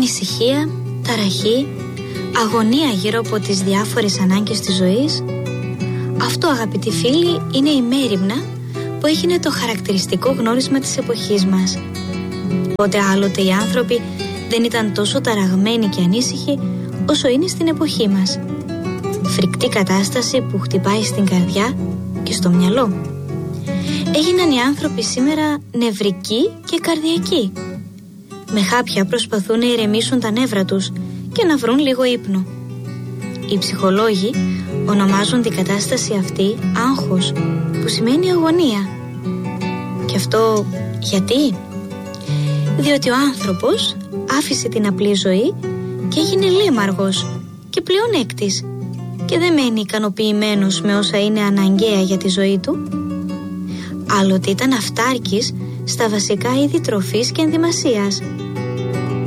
ανησυχία, ταραχή, αγωνία γύρω από τις διάφορες ανάγκες της ζωής. Αυτό, αγαπητοί φίλοι, είναι η μέριμνα που έγινε το χαρακτηριστικό γνώρισμα της εποχής μας. Οπότε άλλοτε οι άνθρωποι δεν ήταν τόσο ταραγμένοι και ανήσυχοι όσο είναι στην εποχή μας. Φρικτή κατάσταση που χτυπάει στην καρδιά και στο μυαλό. Έγιναν οι άνθρωποι σήμερα νευρικοί και καρδιακοί. Με χάπια προσπαθούν να ηρεμήσουν τα νεύρα τους και να βρουν λίγο ύπνο. Οι ψυχολόγοι ονομάζουν την κατάσταση αυτή άγχος, που σημαίνει αγωνία. Και αυτό γιατί? Διότι ο άνθρωπος άφησε την απλή ζωή και έγινε λίμαργος και πλεονέκτης και δεν μένει ικανοποιημένος με όσα είναι αναγκαία για τη ζωή του. Άλλοτε ήταν αυτάρκης στα βασικά είδη τροφής και ενδυμασίας